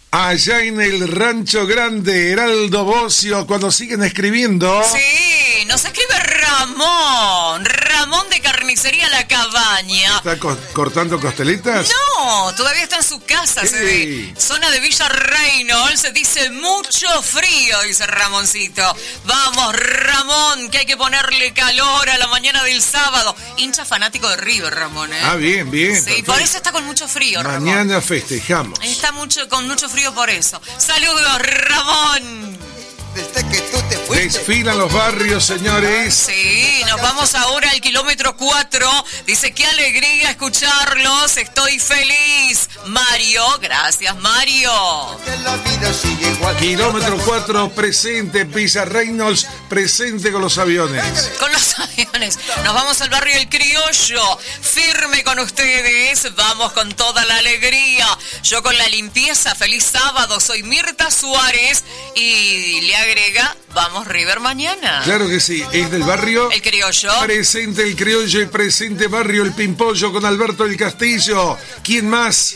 Allá en el Rancho Grande, Heraldo Bocio, cuando siguen escribiendo. Sí, nos escribe Ramón de Carnicería La Cabaña. ¿Está cortando costelitas? No, todavía está en su casa, se ve. Zona de Villa Reynolds, dice mucho frío, dice Ramoncito. Vamos, Ramón, que hay que ponerle calor a la mañana del sábado. Hincha fanático de River, Ramón, ¿eh? Ah, bien. Sí, Perfecto. por eso está con mucho frío, Ramón. Mañana festejamos. Está con mucho frío por eso. Saludos, Ramón. Desde que tú te fuiste. Desfilan los barrios, señores. Sí, nos vamos ahora al kilómetro 4. Dice, qué alegría escucharlos, estoy feliz. Mario, gracias, Mario. Que la vida sigue igual. Kilómetro 4 presente, Villa Reynolds presente con los aviones. Con los aviones. Nos vamos al barrio El Criollo. Firme con ustedes. Vamos con toda la alegría. Yo con la limpieza. Feliz sábado. Soy Mirta Suárez. Y le agrega, vamos River mañana. Claro que sí. Es del barrio El Criollo. Presente El Criollo y presente barrio El Pimpollo con Alberto del Castillo. ¿Quién más?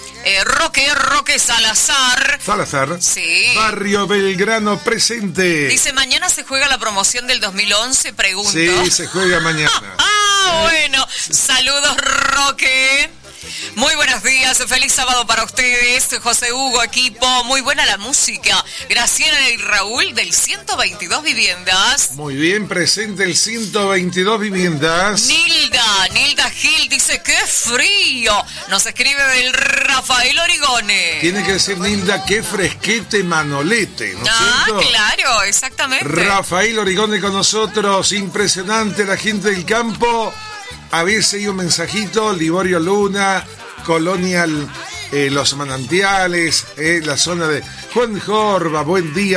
Roque Salazar. Salazar. Sí. Barrio Belgrano presente. Dice, mañana se juega la promoción del 2011, pregunto. Sí, se juega mañana. Bueno. Saludos, Roque. Muy buenos días, feliz sábado para ustedes, José Hugo, equipo, muy buena la música. Graciela y Raúl del 122 Viviendas. Muy bien, presente el 122 Viviendas. Nilda Gil dice, ¡qué frío! Nos escribe del Rafael Origone. Tiene que decir Nilda, qué fresquete manolete, ¿no es cierto? Claro, exactamente. Rafael Origone con nosotros, impresionante la gente del campo. A veces hay un mensajito, Liborio Luna, Colonial, Los Manantiales, la zona de Juan Jorba, buen día.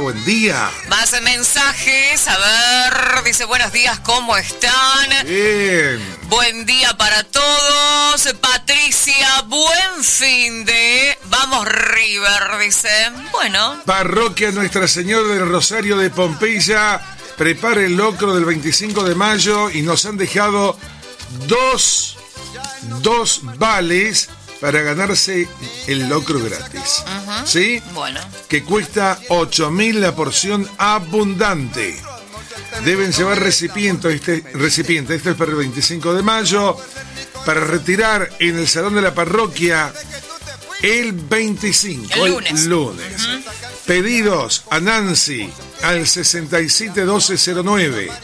Más mensajes, a ver, dice, buenos días, ¿cómo están? Bien. Buen día para todos, Patricia, buen fin de... Vamos River, dice, bueno. Parroquia Nuestra Señora del Rosario de Pompeya, prepare el locro del 25 de mayo y nos han dejado dos vales para ganarse el locro gratis. ¿Sí? Bueno. Que cuesta 8.000 la porción abundante. Deben llevar recipiente, esto es para el 25 de mayo, para retirar en el salón de la parroquia el 25, el lunes. Pedidos a Nancy al 671209.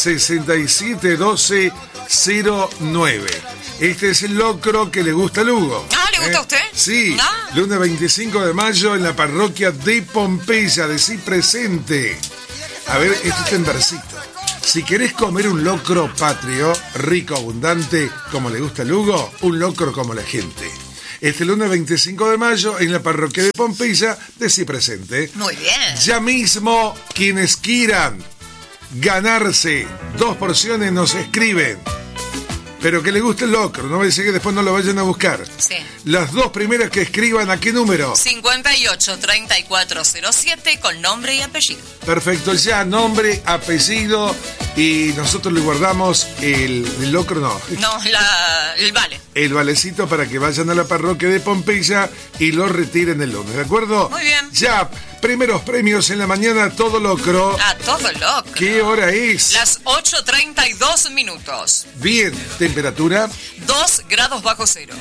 671209. Este es el locro que le gusta a Lugo. ¿Le gusta a usted? Sí, lunes 25 de mayo en la parroquia de Pompeya, decí presente. A ver, esto está en versito. Si querés comer un locro patrio, rico, abundante, como le gusta a Lugo, un locro como la gente. Este lunes 25 de mayo en la parroquia de Pompeya, decí presente. Muy bien. Ya mismo, quienes quieran ganarse 2 porciones nos escriben. Pero que le guste el locro, no va a decir que después no lo vayan a buscar. Sí. Las 2 primeras que escriban, ¿a qué número? 583407 con nombre y apellido. Perfecto, ya nombre, apellido y nosotros le guardamos el locro, no. No, el vale. El valecito para que vayan a la parroquia de Pompeya y lo retiren el lunes, ¿de acuerdo? Muy bien. Ya, primeros premios en la mañana, todo locro. Todo locro. ¿Qué hora es? Las 8:32 minutos. Bien, temperatura 2 grados bajo cero.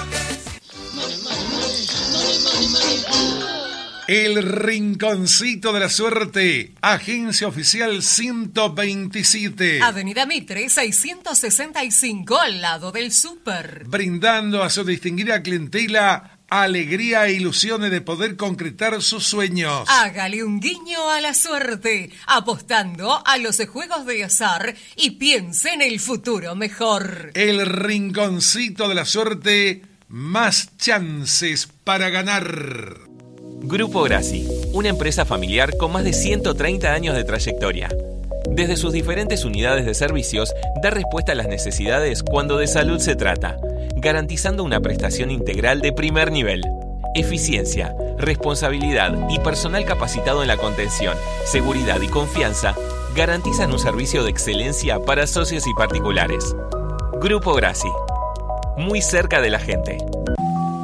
El Rinconcito de la Suerte, agencia oficial 127. Avenida Mitre 665, al lado del súper. Brindando a su distinguida clientela alegría e ilusiones de poder concretar sus sueños. Hágale un guiño a la suerte, apostando a los juegos de azar y piense en el futuro mejor. El Rinconcito de la Suerte, más chances para ganar. Grupo Grassi, una empresa familiar con más de 130 años de trayectoria. Desde sus diferentes unidades de servicios, da respuesta a las necesidades cuando de salud se trata, garantizando una prestación integral de primer nivel. Eficiencia, responsabilidad y personal capacitado en la contención, seguridad y confianza garantizan un servicio de excelencia para socios y particulares. Grupo Grassi, muy cerca de la gente.